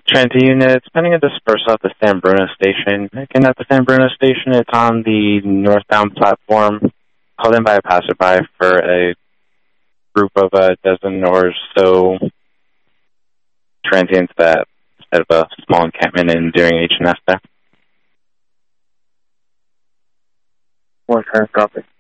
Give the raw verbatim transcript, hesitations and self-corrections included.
transit units planning to disperse at the San Bruno station. Again, at the San Bruno station, it's on the northbound platform, called in by a passerby for a group of a dozen or so transients that set up a small encampment and doing H and S there. One kind of copy.